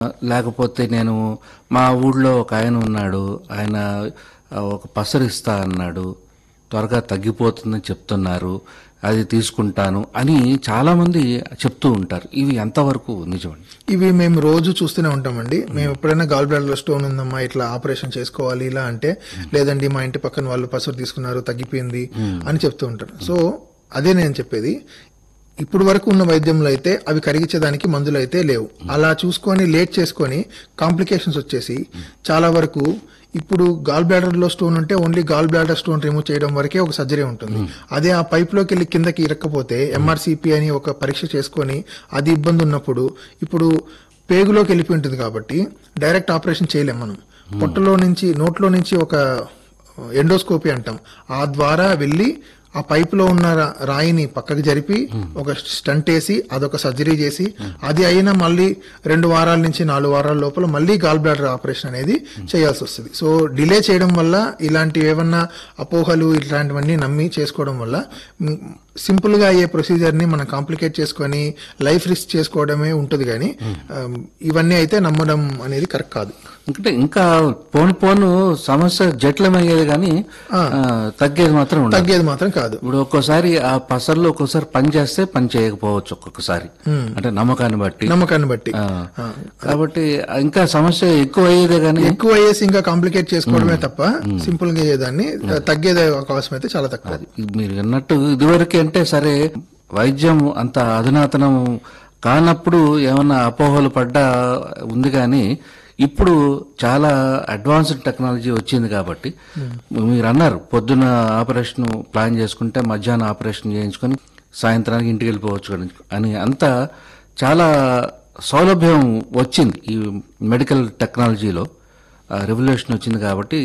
లేకపోతే నేను మా ఊళ్ళో ఒక ఆయన ఉన్నాడు, ఆయన ఒక పసరిస్తా అన్నాడు, త్వరగా తగ్గిపోతుందని చెప్తున్నారు, అది తీసుకుంటాను అని చాలా మంది చెప్తూ ఉంటారు. ఇవి ఎంతవరకు నిజమండి? ఇవి మేము రోజు చూస్తూనే ఉంటామండి. మేము ఎప్పుడైనా గాల్ బ్లాడర్ స్టోన్ ఉందమ్మా, ఇట్లా ఆపరేషన్ చేసుకోవాలి ఇలా అంటే, లేదండి మా ఇంటి పక్కన వాళ్ళు పసరు తీసుకున్నారు తగ్గిపోయింది అని చెప్తూ ఉంటారు. సో అదే నేను చెప్పేది, ఇప్పుడు వరకు ఉన్న వైద్యంలో అయితే అవి కరిగించేదానికి మందులు అయితే లేవు. అలా చూసుకొని లేట్ చేసుకొని కాంప్లికేషన్స్ వచ్చేసి చాలా వరకు ఇప్పుడు గాల్ బ్లాడర్ లో స్టోన్ ఉంటే only gall bladder stone remove చేయడం వరకే ఒక సర్జరీ ఉంటుంది. అదే ఆ పైప్ లోకి వెళ్ళి కిందకి ఇరక్కపోతే ఎంఆర్సిపి అని ఒక పరీక్ష చేసుకొని అది ఇబ్బంది ఉన్నప్పుడు, ఇప్పుడు పేగులోకి వెళ్ళిపోయి ఉంటుంది కాబట్టి డైరెక్ట్ ఆపరేషన్ చేయలేం మనం. పొట్టలో నుంచి నోట్లో నుంచి ఒక ఎండోస్కోపీ అంటాం, ఆ ద్వారా వెళ్ళి ఆ పైప్ లో ఉన్న రాయిని పక్కకి జరిపి ఒక స్టంట్ వేసి అదొక సర్జరీ చేసి అది అయినా మళ్ళీ 2 వారాల నుంచి 4 వారాల లోపల మళ్ళీ గాల్ బ్లాడర్ ఆపరేషన్ అనేది చేయాల్సి వస్తుంది. సో డిలే చేయడం వల్ల, ఇలాంటివి ఏమన్నా అపోహలు ఇట్లాంటివన్నీ నమ్మి చేసుకోవడం వల్ల సింపుల్ గా అయ్యే ప్రొసీజర్ ని మనం కాంప్లికేట్ చేసుకొని లైఫ్ రిస్క్ చేసుకోవడమే ఉంటుంది. కానీ ఇవన్నీ అయితే నమ్మడం అనేది కరెక్ట్ కాదు. అంటే ఇంకా పోను సమస్య జటిలమయ్యేది కానీ తగ్గేది మాత్రం కాదు. ఇప్పుడు ఒక్కోసారి ఆ పసర్లో ఒక్కోసారి పని చేస్తే పని చేయకపోవచ్చు, ఒక్కొక్కసారి అంటే నమ్మకాన్ని బట్టి. కాబట్టి ఇంకా సమస్య ఎక్కువ అయ్యేదే కానీ ఎక్కువ అయ్యేసి ఇంకా కాంప్లికేట్ చేసుకోవడమే తప్ప సింపుల్ గా అయ్యేదాన్ని తగ్గేదే అవకాశం అయితే చాలా తక్కువ. మీరు అన్నట్టు ఇదివరకు అంటే సరే వైద్యం అంత అధునాతనం కానప్పుడు ఏమన్నా అపోహలు పడ్డా ఉంది, కానీ ఇప్పుడు చాలా అడ్వాన్స్డ్ టెక్నాలజీ వచ్చింది కాబట్టి మీరు అన్నారు పొద్దున ఆపరేషన్ ప్లాన్ చేసుకుంటే మధ్యాహ్నం ఆపరేషన్ చేయించుకొని సాయంత్రానికి ఇంటికి వెళ్ళిపోవచ్చు అని, అంతా చాలా సౌలభ్యం వచ్చింది. ఈ మెడికల్ టెక్నాలజీలో రెవల్యూషన్ వచ్చింది కాబట్టి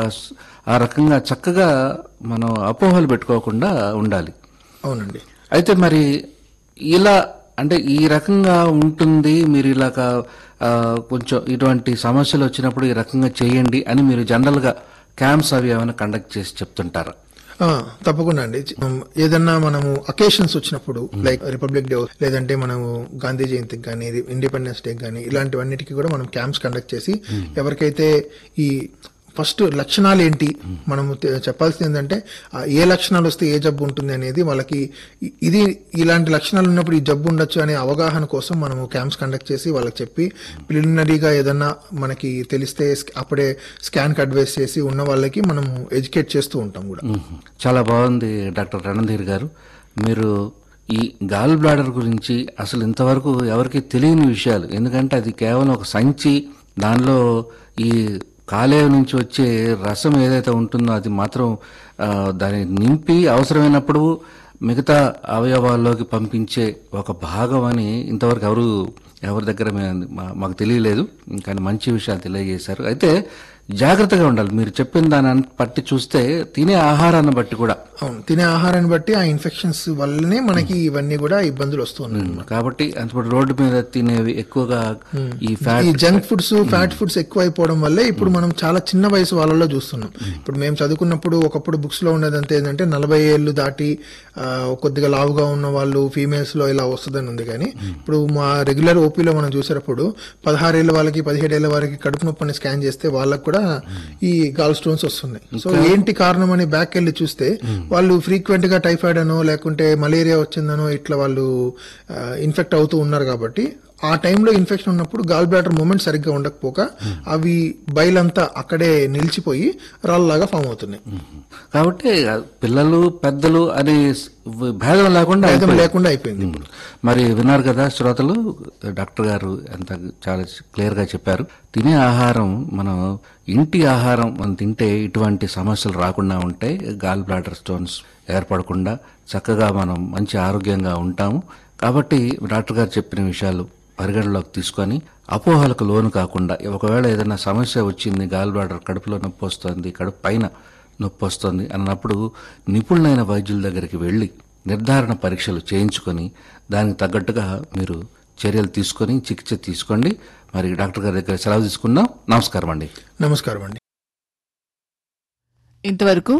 ఆ రకంగా చక్కగా మనం అపోహలు పెట్టుకోకుండా ఉండాలి. అవునండి. అయితే మరి ఇలా అంటే ఈ రకంగా ఉంటుంది, మీరు ఇలాగా కొంచెం ఇటువంటి సమస్యలు వచ్చినప్పుడు ఈ రకంగా చేయండి అని మీరు జనరల్ గా క్యాంప్స్ అవి ఏమైనా కండక్ట్ చేసి చెప్తుంటారా? తప్పకుండా అండి. ఏదన్నా మనము అకేషన్స్ వచ్చినప్పుడు లైక్ రిపబ్లిక్ డే, లేదంటే మనము గాంధీ జయంతికి కానీ ఇండిపెండెన్స్ డే కానీ ఇలాంటివన్నిటికీ కూడా మనం క్యాంప్స్ కండక్ట్ చేసి ఎవరికైతే ఈ ఫస్ట్ లక్షణాలు ఏంటి మనము చెప్పాల్సింది ఏంటంటే ఏ లక్షణాలు వస్తే ఏ జబ్బు ఉంటుంది అనేది వాళ్ళకి ఇలాంటి లక్షణాలు ఉన్నప్పుడు ఈ జబ్బు ఉండొచ్చు అనే అవగాహన కోసం మనము క్యాంప్స్ కండక్ట్ చేసి వాళ్ళకి చెప్పి ప్రిలిమినరీగా ఏదన్నా మనకి తెలిస్తే అప్పుడే స్కాన్ కి అడ్వైస్ చేసి ఉన్న వాళ్ళకి మనము ఎడ్యుకేట్ చేస్తూ ఉంటాం కూడా. చాలా బాగుంది డాక్టర్ రణధీర్ గారు. మీరు ఈ గాల్ బ్లాడర్ గురించి అసలు ఇంతవరకు ఎవరికి తెలియని విషయాలు, ఎందుకంటే అది కేవలం ఒక సంచి, దానిలో ఈ కాలేయం నుంచి వచ్చే రసం ఏదైతే ఉంటుందో అది మాత్రం దాన్ని నింపి అవసరమైనప్పుడు మిగతా అవయవాల్లోకి పంపించే ఒక భాగం అని ఇంతవరకు ఎవరి దగ్గర మాకు తెలియలేదు. కానీ మంచి విషయాలు తెలియజేశారు. అయితే జాగ్రత్తగా ఉండాలి. మీరు చెప్పిన దాన్ని బట్టి చూస్తే తినే ఆహారాన్ని బట్టి కూడా, అవును, తినే ఆహారాన్ని బట్టి ఆ ఇన్ఫెక్షన్స్ వల్లనే మనకి ఇవన్నీ కూడా ఇబ్బందులు వస్తున్నాయి. కాబట్టి రోడ్డు మీద తినేవి ఎక్కువగా ఈ జంక్ ఫుడ్స్, ఫ్యాట్ ఫుడ్స్ ఎక్కువ అయిపోవడం వల్లే ఇప్పుడు మనం చాలా చిన్న వయసు వాళ్ళలో చూస్తున్నాం. ఇప్పుడు మేము చదువుకున్నప్పుడు ఒకప్పుడు బుక్స్ లో ఉండేదంతా ఏంటంటే 40 ఏళ్ళు దాటి కొద్దిగా లావుగా ఉన్న వాళ్ళు ఫీమేల్స్ లో ఇలా వస్తుందని ఉంది. కానీ ఇప్పుడు మా రెగ్యులర్ ఓపీలో మనం చూసేటప్పుడు 16 ఏళ్ళ వాళ్ళకి 17 ఏళ్ళ వారికి కడుపు నొప్పిని స్కాన్ చేస్తే వాళ్ళకి కూడా ఈ గాల్ స్టోన్స్ వస్తున్నాయి. సో ఏంటి కారణం అని బ్యాక్ వెళ్ళి చూస్తే వాళ్ళు ఫ్రీక్వెంట్ గా టైఫాయిడ్ అనో లేకుంటే మలేరియా వచ్చిందనో ఇట్లా వాళ్ళు ఇన్ఫెక్ట్ అవుతూ ఉన్నారు. కాబట్టి ఆ టైంలో ఇన్ఫెక్షన్ ఉన్నప్పుడు గాల్ బ్లాడర్ మూమెంట్ సరిగ్గా ఉండకపోక అవి బయలంతా అక్కడే నిలిచిపోయి రాళ్ళలాగా ఫామ్ అవుతున్నాయి. కాబట్టి పిల్లలు పెద్దలు అని భేదం లేకుండా అయిపోయింది. మరి విన్నారు కదా శ్రోతలు, డాక్టర్ గారు ఎంత చాలా క్లియర్ గా చెప్పారు. తినే ఆహారం, మనం ఇంటి ఆహారం మనం తింటే ఇటువంటి సమస్యలు రాకుండా ఉంటాయి. గాల్ బ్లాడర్ స్టోన్స్ ఏర్పడకుండా చక్కగా మనం మంచి ఆరోగ్యంగా ఉంటాము. కాబట్టి డాక్టర్ గారు చెప్పిన విషయాలు పరిగణలోకి తీసుకొని అపోహలకు లోను కాకుండా, ఒకవేళ ఏదైనా సమస్య వచ్చింది, గాల్ బ్లాడర్ కడుపులో నొప్పి వస్తుంది, కడుపు పైన నొప్పి వస్తుంది అన్నప్పుడు నిపుణులైన వైద్యుల దగ్గరికి వెళ్ళి నిర్ధారణ పరీక్షలు చేయించుకొని దానికి తగ్గట్టుగా మీరు చర్యలు తీసుకొని చికిత్స తీసుకోండి. మరి డాక్టర్ గారి దగ్గర సెలవు తీసుకుందాం. నమస్కారం అండి. నమస్కారం అండి. ఇంతవరకు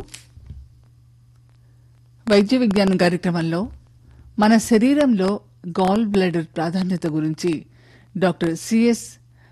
వైద్య విజ్ఞానం కార్యక్రమంలో మన శరీరంలో గాల్ బ్లాడర్ ప్రాధాన్యత గురించి డాక్టర్ సిఎస్